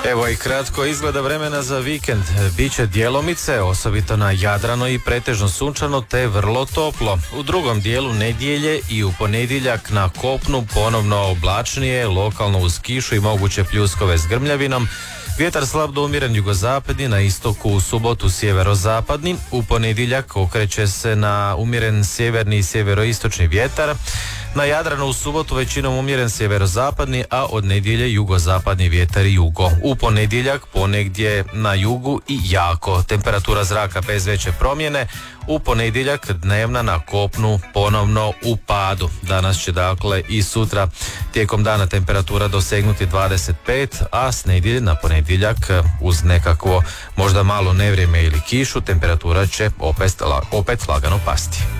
Evo i kratko izgleda vremena za vikend. Biće djelomice, osobito na Jadranu i pretežno sunčano te vrlo toplo. U drugom dijelu nedjelje i u ponedjeljak na kopnu ponovno oblačnije, lokalno uz kišu i moguće pljuskove s grmljavinom. Vjetar slab do umjeren jugozapadni, na istoku u subotu sjeverozapadni. U ponedjeljak okreće se na umjeren sjeverni i sjeveroistočni vjetar. Na Jadranu u subotu većinom umjeren sjeverozapadni, a od nedjelje jugozapadni vjetar i jugo. U ponedjeljak ponegdje na jugu i jako. Temperatura zraka bez veće promjene. U ponedjeljak dnevna na kopnu ponovno u padu. Danas će dakle i sutra tijekom dana temperatura dosegnuti 25, a s nedjelje na ponedjeljak uz nekakvo možda malo nevrijeme ili kišu temperatura će opet lagano pasti.